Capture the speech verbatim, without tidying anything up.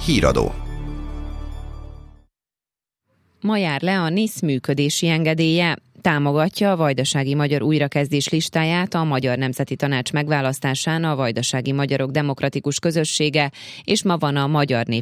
Híradó. Ma jár le a NISZ működési engedélye. Támogatja a vajdasági magyar újrakezdés listáját a Magyar Nemzeti Tanács megválasztásán a Vajdasági Magyarok Demokratikus Közössége, és ma van a Magyar Nép